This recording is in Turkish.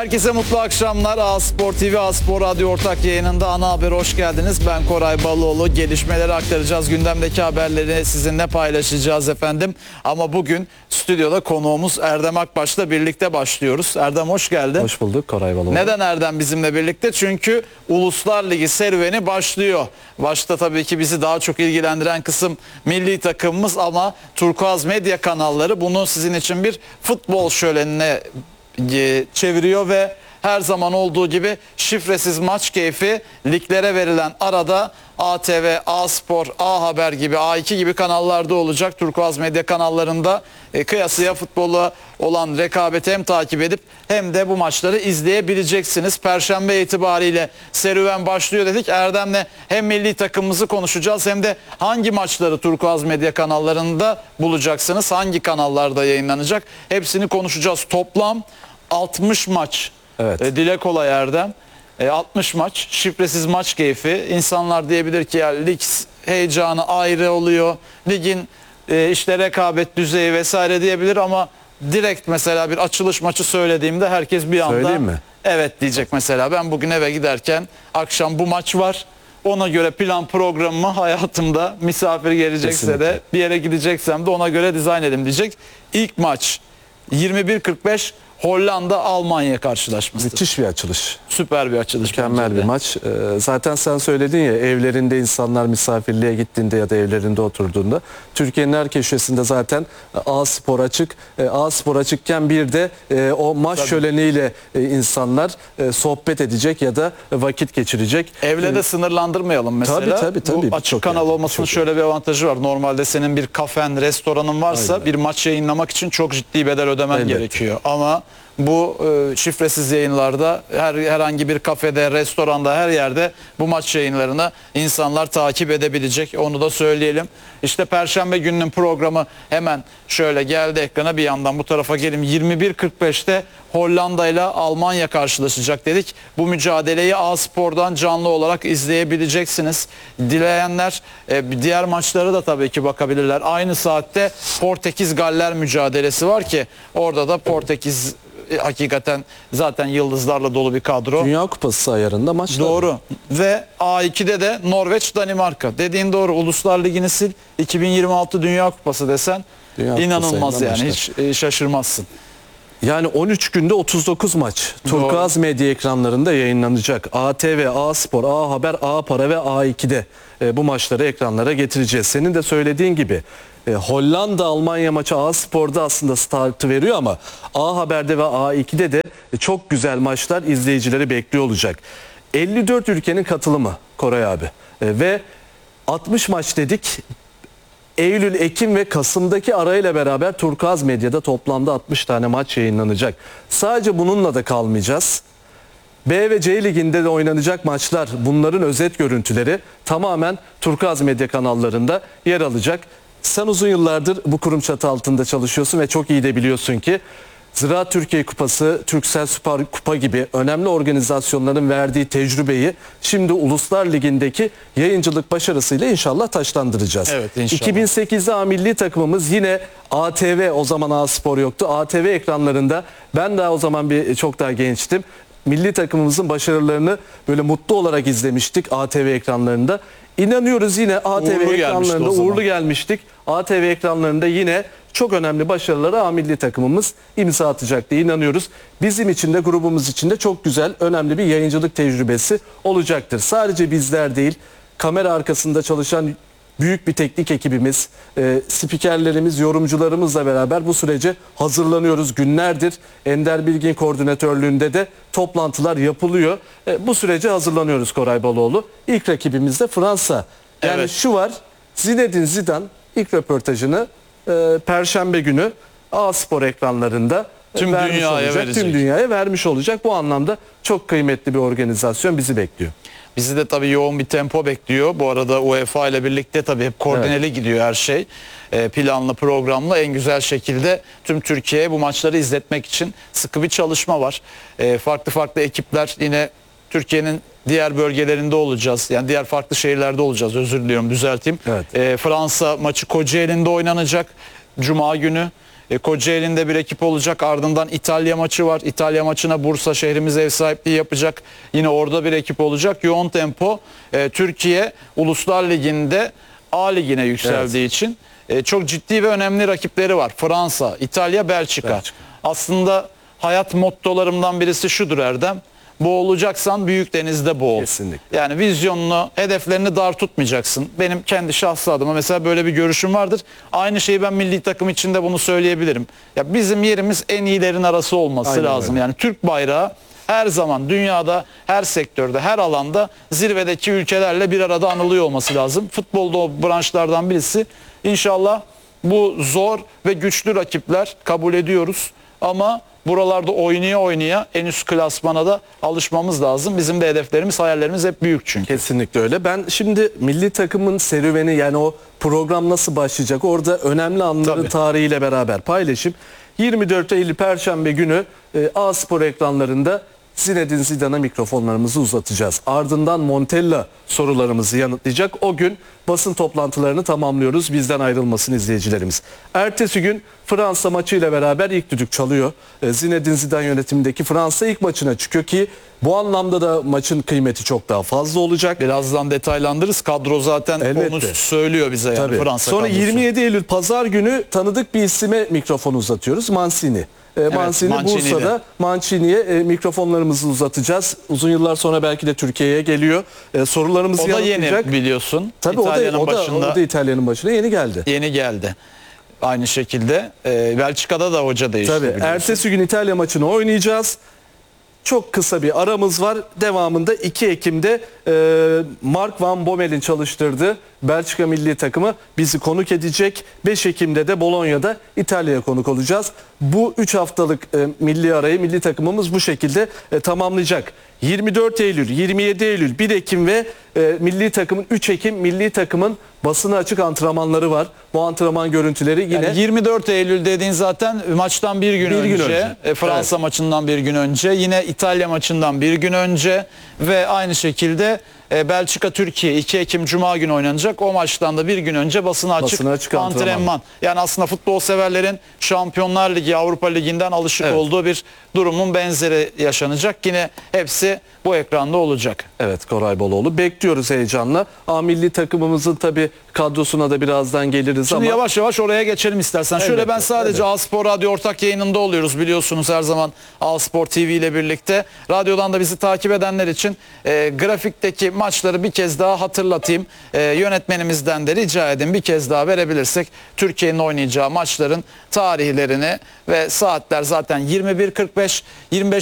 Herkese mutlu akşamlar. A-Spor TV, A-Spor Radyo ortak yayınında Ana Haber'e hoş geldiniz. Ben Koray Ballıoğlu. Gelişmeleri aktaracağız. Gündemdeki haberleri sizinle paylaşacağız efendim. Ama bugün stüdyoda konuğumuz Erdem Akbaş'la birlikte başlıyoruz. Erdem hoş geldin. Hoş bulduk Koray Ballıoğlu. Neden Erdem bizimle birlikte? Çünkü Uluslar Ligi serüveni başlıyor. Başta tabii ki bizi daha çok ilgilendiren kısım milli takımımız ama Turkuaz Medya kanalları bunu sizin için bir futbol şölenine çeviriyor ve her zaman olduğu gibi şifresiz maç keyfi liglere verilen arada ATV, A-Spor, A Haber gibi, A2 gibi kanallarda olacak. Turkuaz Medya kanallarında kıyasıya futbola olan rekabeti hem takip edip hem de bu maçları izleyebileceksiniz. Perşembe itibariyle serüven başlıyor dedik. Erdem'le hem milli takımımızı konuşacağız hem de hangi maçları Turkuaz Medya kanallarında bulacaksınız, hangi kanallarda yayınlanacak hepsini konuşacağız. Toplam 60 maç. Evet. Dile kolay Erdem. 60 maç, şifresiz maç keyfi. İnsanlar diyebilir ki ya lig heyecanı ayrı oluyor. Ligin işte rekabet düzeyi vesaire diyebilir ama direkt mesela bir açılış maçı söylediğimde herkes bir anda Söyleyeyim mi? Evet diyecek mesela. Ben bugün eve giderken akşam bu maç var. Ona göre plan programımı hayatımda misafir gelecekse Kesinlikle. de bir yere gideceksem de ona göre dizayn edelim diyecek. İlk maç 21.45 Hollanda-Almanya karşılaşmasıdır. Müthiş bir açılış. Süper bir açılış. Mükemmel bence de. bir maç. Zaten sen söyledin ya, evlerinde insanlar misafirliğe gittiğinde ya da evlerinde oturduğunda Türkiye'nin her köşesinde zaten A-Spor açık. A-Spor açıkken bir de o maç şöleniyle insanlar sohbet edecek ya da vakit geçirecek. Evle de sınırlandırmayalım mesela. Tabii. Bu açık Çok kanal yani, olmasının çok şöyle bir avantajı var. Normalde senin bir kafen, restoranın varsa Aynen. bir maç yayınlamak için çok ciddi bedel ödemen Elbette. gerekiyor. Ama bu şifresiz yayınlarda herhangi bir kafede, restoranda, her yerde bu maç yayınlarını insanlar takip edebilecek. Onu da söyleyelim. İşte Perşembe gününün programı hemen şöyle geldi ekrana, bir yandan bu tarafa gelin. 21.45'te Hollanda ile Almanya karşılaşacak dedik. Bu mücadeleyi A-Spor'dan canlı olarak izleyebileceksiniz. Dileyenler diğer maçları da tabii ki bakabilirler. Aynı saatte Portekiz-Galler mücadelesi var ki orada da Portekiz hakikaten zaten yıldızlarla dolu bir kadro. Dünya Kupası ayarında maçlar. Doğru. Ve A2'de de Norveç-Danimarka. Dediğin doğru. Uluslar Ligi'ni sil. 2026 Dünya Kupası desen Dünya Kupası inanılmaz ayarında yani. maçlar. Hiç şaşırmazsın. Yani 13 günde 39 maç Turkuaz Medya ekranlarında yayınlanacak. ATV, A-Spor, A Haber, A Para ve A2'de bu maçları ekranlara getireceğiz. Senin de söylediğin gibi Hollanda-Almanya maçı A-Spor'da aslında startı veriyor ama A Haber'de ve A2'de de çok güzel maçlar izleyicileri bekliyor olacak. 54 ülkenin katılımı Koray abi ve 60 maç dedik. Eylül, Ekim ve Kasım'daki arayla beraber Turkuaz Medya'da toplamda 60 tane maç yayınlanacak. Sadece bununla da kalmayacağız. B ve C liginde de oynanacak maçlar, bunların özet görüntüleri tamamen Turkuaz Medya kanallarında yer alacak. Sen uzun yıllardır bu kurum çatı altında çalışıyorsun ve çok iyi de biliyorsun ki Ziraat Türkiye Kupası, Turkcell Süper Kupa gibi önemli organizasyonların verdiği tecrübeyi şimdi Uluslar Ligi'ndeki yayıncılık başarısıyla inşallah taşlandıracağız. Evet, inşallah. 2008'de A milli takımımız yine ATV, o zaman A-Spor yoktu, ATV ekranlarında, ben daha o zaman çok daha gençtim. Milli takımımızın başarılarını böyle mutlu olarak izlemiştik ATV ekranlarında. İnanıyoruz yine ATV Uğurlu ekranlarında uğurlu gelmiştik. ATV ekranlarında yine çok önemli başarılara A milli takımımız imza atacak diye inanıyoruz. Bizim için de grubumuz için de çok güzel, önemli bir yayıncılık tecrübesi olacaktır. Sadece bizler değil, kamera arkasında çalışan büyük bir teknik ekibimiz, spikerlerimiz, yorumcularımızla beraber bu sürece hazırlanıyoruz. Günlerdir Ender Bilgin koordinatörlüğünde de toplantılar yapılıyor. Bu sürece hazırlanıyoruz Koray Ballıoğlu. İlk rakibimiz de Fransa. Yani Evet. şu var, Zinedine Zidane ilk röportajını Perşembe günü A-Spor ekranlarında Tüm vermiş dünyaya olacak. verecek. Tüm dünyaya vermiş olacak. Bu anlamda çok kıymetli bir organizasyon bizi bekliyor. Bizi de tabii yoğun bir tempo bekliyor. Bu arada UEFA ile birlikte tabii hep koordineli gidiyor her şey. Planlı, programlı, en güzel şekilde tüm Türkiye'ye bu maçları izletmek için sıkı bir çalışma var. Farklı farklı ekipler yine Türkiye'nin diğer bölgelerinde olacağız. Yani diğer farklı şehirlerde olacağız. Özür diliyorum, düzelteyim. Evet. Fransa maçı Kocaeli'nde oynanacak Cuma günü. Kocaeli'nin de bir ekip olacak. Ardından İtalya maçı var. İtalya maçına Bursa şehrimiz ev sahipliği yapacak. Yine orada bir ekip olacak. Yoğun tempo. Türkiye Uluslar Ligi'nde A Ligi'ne yükseldiği için çok ciddi ve önemli rakipleri var. Fransa, İtalya, Belçika. Aslında hayat mottolarımdan birisi şudur Erdem. Boğulacaksan büyük denizde boğul. Kesinlikle. Yani vizyonunu, hedeflerini dar tutmayacaksın. Benim kendi şahsi adıma mesela böyle bir görüşüm vardır. Aynı şeyi ben milli takım içinde bunu söyleyebilirim. Ya bizim yerimiz en iyilerin arası olması Aynen lazım. öyle. Yani Türk bayrağı her zaman dünyada, her sektörde, her alanda zirvedeki ülkelerle bir arada anılıyor olması lazım. Futbolda o branşlardan birisi. İnşallah bu zor ve güçlü rakipler kabul ediyoruz. Ama buralarda oynaya en üst klasmana da alışmamız lazım. Bizim de hedeflerimiz, hayallerimiz hep büyük çünkü. Kesinlikle öyle. Ben şimdi milli takımın serüveni, yani o program nasıl başlayacak, orada önemli anların Tabii. tarihiyle beraber paylaşıp 24 Eylül Perşembe günü A Spor ekranlarında Zinedine Zidane'a mikrofonlarımızı uzatacağız. Ardından Montella sorularımızı yanıtlayacak. O gün basın toplantılarını tamamlıyoruz. Bizden ayrılmasın izleyicilerimiz. Ertesi gün Fransa maçıyla beraber ilk düdük çalıyor. Zinedine Zidane yönetimindeki Fransa ilk maçına çıkıyor ki bu anlamda da maçın kıymeti çok daha fazla olacak. Birazdan detaylandırırız. Kadro zaten Elbette. onu söylüyor bize yani Tabii. Fransa Sonra kadrosu. 27 Eylül Pazar günü tanıdık bir isime mikrofon uzatıyoruz. Mancini. Mancini Mancini'yle. Bursa'da. Mancini'ye mikrofonlarımızı uzatacağız. Uzun yıllar sonra belki de Türkiye'ye geliyor. Sorularımızı O da yanıtlayacak. yeni biliyorsun. Tabii İtalya'nın o başında da İtalya'nın başına yeni geldi. yeni geldi. Aynı şekilde Belçika'da da hoca değişti Tabii. biliyorsun. Ertesi gün İtalya maçını oynayacağız. Çok kısa bir aramız var. Devamında 2 Ekim'de Mark Van Bommel'in çalıştırdığı Belçika milli takımı bizi konuk edecek. 5 Ekim'de de Bologna'da İtalya'ya konuk olacağız. Bu 3 haftalık milli arayı milli takımımız bu şekilde tamamlayacak. 24 Eylül, 27 Eylül, 1 Ekim ve milli takımın 3 Ekim milli takımın basına açık antrenmanları var. Bu antrenman görüntüleri yine Yani 24 Eylül dediğin zaten maçtan bir gün önce. Fransa maçından bir gün önce. Yine İtalya maçından bir gün önce. Ve aynı şekilde Belçika-Türkiye 2 Ekim Cuma günü oynanacak. O maçtan da bir gün önce basına açık antrenman. Yani aslında futbol severlerin Şampiyonlar Ligi, Avrupa Ligi'nden alışık olduğu bir durumun benzeri yaşanacak. Yine hepsi bu ekranda olacak. Evet, Koray Boloğlu. Bekliyoruz heyecanla. A milli takımımızın tabii kadrosuna da birazdan geliriz Şimdi ama yavaş yavaş oraya geçelim istersen. Şöyle Elbette, ben sadece A Spor Radyo ortak yayınında oluyoruz biliyorsunuz her zaman A Spor TV ile birlikte. Radyodan da bizi takip edenler için grafikteki maçları bir kez daha hatırlatayım. Yönetmenimizden de rica edin bir kez daha verebilirsek Türkiye'nin oynayacağı maçların tarihlerini ve saatler zaten 21.45, 25